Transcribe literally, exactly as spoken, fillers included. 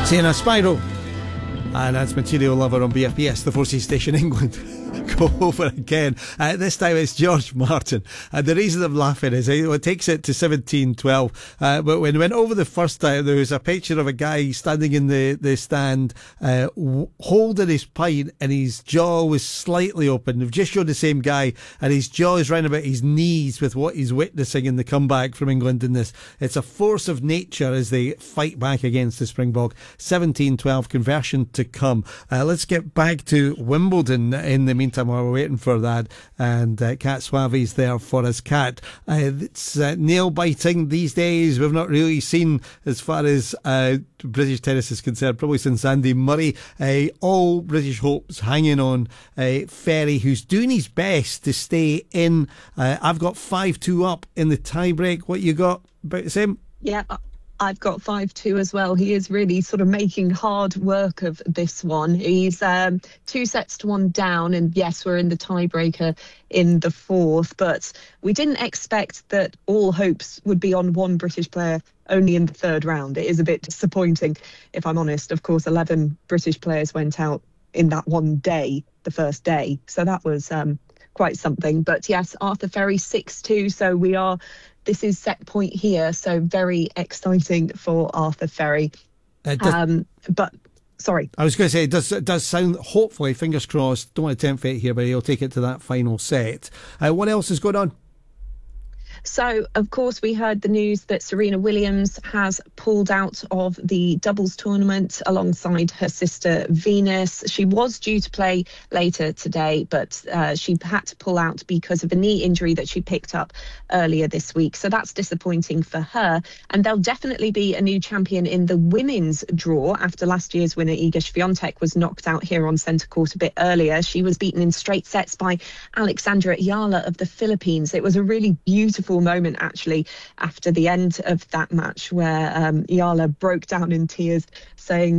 Sienna Spyro. And that's Material Lover on B F B S, the Forces Station England. Go over again. Uh, this time it's George Martin. And the reason I'm laughing is it, it takes it to seventeen twelve. Uh, but when it went over the first time, there was a picture of a guy standing in the, the stand, uh, w- holding his pint, and his jaw was slightly open. They've just shown the same guy, and his jaw is round about his knees with what he's witnessing in the comeback from England in this. It's a force of nature as they fight back against the Springbok. seventeen twelve conversion to come. Uh, let's get back to Wimbledon in the meantime while we're waiting for that, and uh, Kat Suave's there for us. Kat, uh, it's uh, nail biting these days. We've not really seen, as far as uh, British tennis is concerned, probably since Andy Murray. Uh, all British hopes hanging on uh, Ferry, who's doing his best to stay in. uh, I've got five two up in the tie break. What you got? About the same? Yeah, I've got five two as well. He is really sort of making hard work of this one. He's um, two sets to one down, and yes, we're in the tiebreaker in the fourth, but we didn't expect that all hopes would be on one British player only in the third round. It is a bit disappointing, if I'm honest. Of course, eleven British players went out in that one day, the first day, so that was um, quite something. But yes, Arthur Ferry six two, so we are... This is set point here, so very exciting for Arthur Ferry. Uh, does, um, but, sorry. I was going to say, it does, it does sound, hopefully, fingers crossed, don't want to tempt fate here, but he'll take it to that final set. Uh, what else is going on? So, of course, we heard the news that Serena Williams has pulled out of the doubles tournament alongside her sister Venus. She was due to play later today, but uh, she had to pull out because of a knee injury that she picked up earlier this week. So that's disappointing for her. And there'll definitely be a new champion in the women's draw after last year's winner Iga Swiatek was knocked out here on centre court a bit earlier. She was beaten in straight sets by Alexandra Ayala of the Philippines. It was a really beautiful moment actually after the end of that match where um, Ayala broke down in tears saying